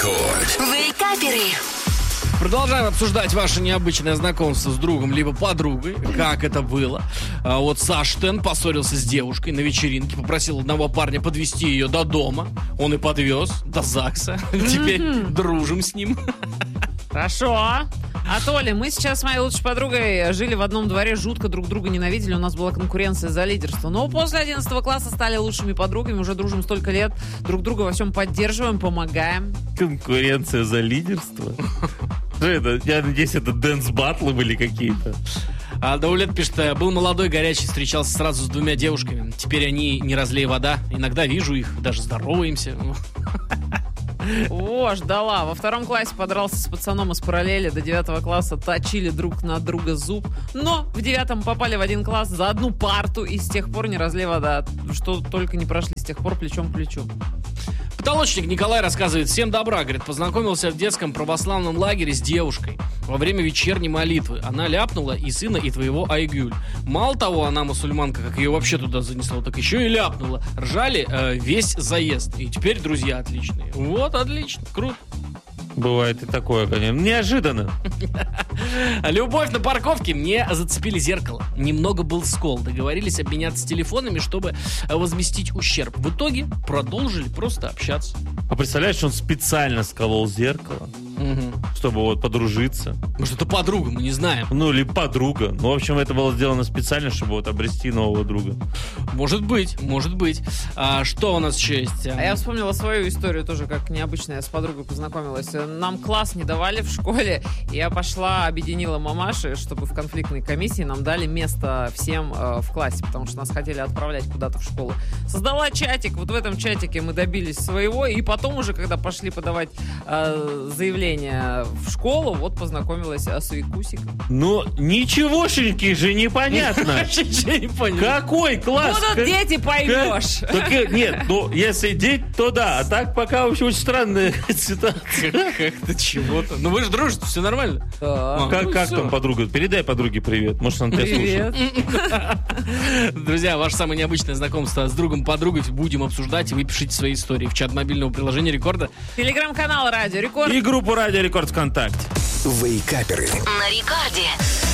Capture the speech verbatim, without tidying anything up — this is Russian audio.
Рекорд. Вейкаперы. Продолжаем обсуждать ваше необычное знакомство с другом либо подругой. Как это было? А вот Саш Тен поссорился с девушкой на вечеринке, попросил одного парня подвезти ее до дома. Он и подвез до ЗАГСа. Теперь дружим с ним. Хорошо. А Толя, мы сейчас с моей лучшей подругой жили в одном дворе, жутко друг друга ненавидели, у нас была конкуренция за лидерство. Но после одиннадцатого класса стали лучшими подругами, уже дружим столько лет, друг друга во всем поддерживаем, помогаем. Конкуренция за лидерство? Что это? Я надеюсь, это дэнс-баттлы были какие-то. А Даулет пишет: был молодой, горячий, встречался сразу с двумя девушками. Теперь они не разлей вода. Иногда вижу их, даже здороваемся. О, ждала. Во втором классе подрался с пацаном из параллели. До девятого класса точили друг на друга зуб. Но в девятом попали в один класс за одну парту. И с тех пор не разлей вода. Что только не прошли с тех пор плечом к плечу. Потолочник Николай рассказывает: всем добра, говорит, познакомился в детском православном лагере с девушкой во время вечерней молитвы. Она ляпнула и сына, и твоего Айгюль. Мало того, она мусульманка, как ее вообще туда занесло, так еще и ляпнула. Ржали э, весь заезд. И теперь друзья отличные. Вот, отлично, круто. Бывает и такое, конечно. Неожиданно. Любовь на парковке. Мне зацепили зеркало. Немного был скол. Договорились обменяться телефонами, чтобы возместить ущерб. В итоге продолжили просто общаться. А представляешь, он специально сколол зеркало, Угу. чтобы вот подружиться. Может, это подруга, мы не знаем. Ну, или подруга. Ну, в общем, это было сделано специально, чтобы вот обрести нового друга. Может быть, может быть. А что у нас еще есть? А я вспомнила свою историю тоже, как необычно. Я с подругой познакомилась. Нам класс не давали в школе. И я пошла, объединила мамаши, чтобы в конфликтной комиссии нам дали место всем э, в классе, потому что нас хотели отправлять куда-то в школу. Создала чатик. Вот в этом чатике мы добились своего. И потом уже, когда пошли подавать э, заявление в школу, вот познакомилась с Викусиком. Ну, ничегошеньки же непонятно. Вообще не понял. Какой класс? Будут Как- дети, поймешь. как- так, э, нет, ну, если дети, то да. А так пока вообще очень странная ситуация. Как- Как-то чего-то. Ну вы же дружите, все нормально. Да. Как, ну как всё. там подруга? Передай подруге привет. Может, она тебя слушает. Привет. Друзья, ваше самое необычное знакомство с другом-подругой будем обсуждать, и вы пишите свои истории в чат мобильного приложения Рекорда. Телеграм-канал Радио Рекорд. И группу Радио Рекорд ВКонтакте. Вейкаперы. На рекорде.